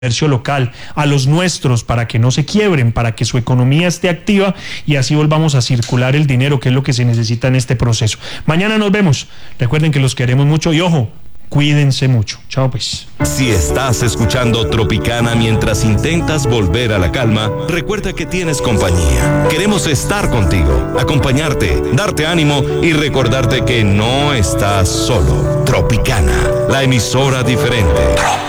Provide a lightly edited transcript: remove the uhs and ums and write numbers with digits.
comercio local, a los nuestros, para que no se quiebren, para que su economía esté activa y así volvamos a circular el dinero, que es lo que se necesita en este proceso. Mañana nos vemos. Recuerden que los queremos mucho y ojo, cuídense mucho. Chao pues. Si estás escuchando Tropicana mientras intentas volver a la calma, recuerda que tienes compañía. Queremos estar contigo, acompañarte, darte ánimo y recordarte que no estás solo. Tropicana, la emisora diferente.